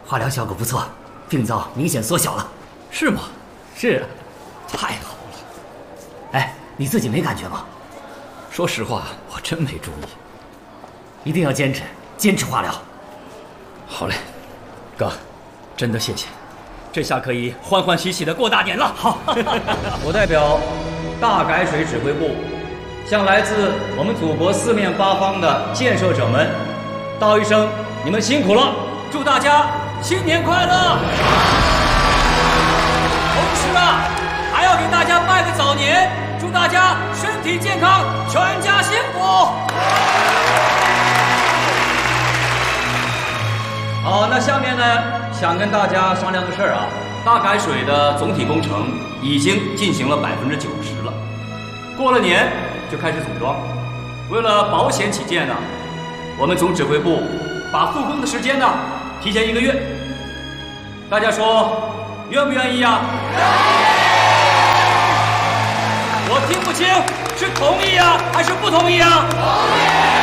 化疗效果不错，病灶明显缩小了。 是吗？ 是， 太好了。 哎，你自己没感觉吗？ 说实话，我真没注意。 一定要坚持，坚持化疗。 好嘞，哥，真的谢谢，这下可以欢欢喜喜的过大年了。好， 我代表大改水指挥部，向来自我们祖国四面八方的建设者们道一声你们辛苦了，祝大家新年快乐！同时啊，还要给大家拜个早年，祝大家身体健康，全家幸福。好，那下面呢，想跟大家商量个事儿啊。大改水的总体工程已经进行了90%了，过了年就开始组装。为了保险起见呢，我们总指挥部把复工的时间呢提前1个月。大家说愿不愿意啊？我听不清是同意啊还是不同意啊？同意。